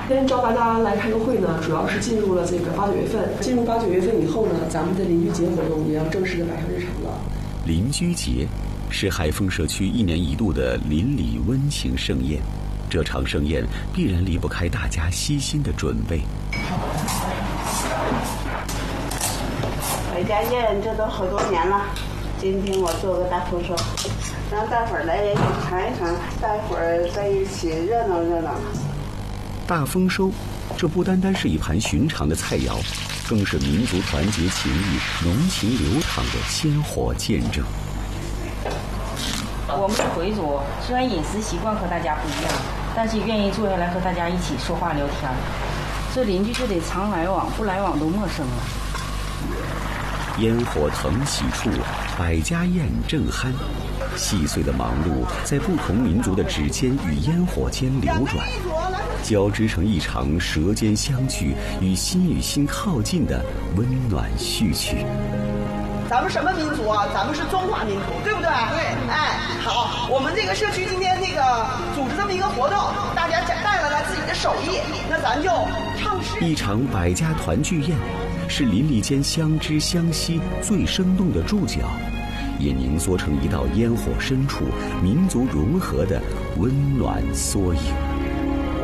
今天招大家来开个会呢，主要是进入了这个8、9月份。进入8、9月份以后呢，咱们的邻居节活动也要正式的摆上日常了。 邻居节是海丰社区1年1度的邻里温情盛宴，这场盛宴必然离不开大家悉心的准备。 百家宴这都好多年了，今天我做个大丰收，让大伙儿来也尝一尝，大伙儿在一起热闹热闹。 大丰收，这不单单是一盘寻常的菜肴，更是民族团结情谊、浓情流淌的鲜活见证。 我们是回族，虽然饮食习惯和大家不一样，但是愿意坐下来和大家一起说话聊天。这邻居就得常来往，不来往都陌生了。 烟火腾喜处，百家宴正酣。细碎的忙碌在不同民族的指尖与烟火间流转，交织成一场舌尖相聚与心靠近的温暖序曲。 咱们什么民族啊？咱们是中华民族，对不对？对。哎，好，我们这个社区今天组织这么一个活动，大家带来了自己的手艺，那咱就唱诗。 一场百家团聚宴，是邻里间相知相惜最生动的注脚，也凝缩成一道烟火深处民族融合的温暖缩影。